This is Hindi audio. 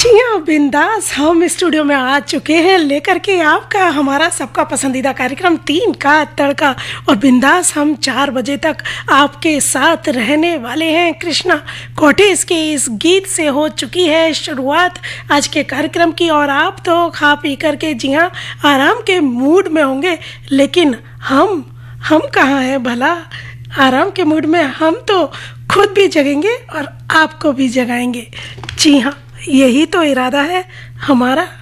जी हाँ, बिंदास हम स्टूडियो में आ चुके हैं लेकर के आपका हमारा सबका पसंदीदा कार्यक्रम 3 का तड़का। और बिंदास हम 4 बजे तक आपके साथ रहने वाले हैं। कृष्णा कोटेस के इस गीत से हो चुकी है शुरुआत आज के कार्यक्रम की। और आप तो खा पी करके जी हाँ आराम के मूड में होंगे, लेकिन हम कहाँ हैं भला आराम के मूड में। हम तो खुद भी जगेंगे और आपको भी जगाएंगे। जी हाँ, यही तो इरादा है हमारा।